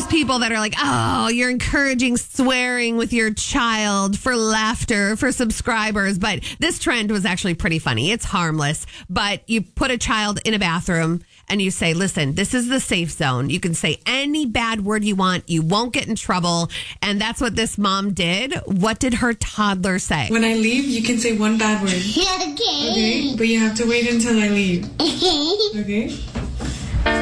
people that are like, oh, you're encouraging swearing with your child for laughter, for subscribers. But this trend was actually pretty funny. It's harmless, but you put a child in a bathroom and you say, listen, this is the safe zone. You can say any bad word you want. You won't get in trouble. And that's what this mom did. What did her toddler say? When I leave, you can say one bad word. Okay. Okay? But you have to wait until I leave. Okay?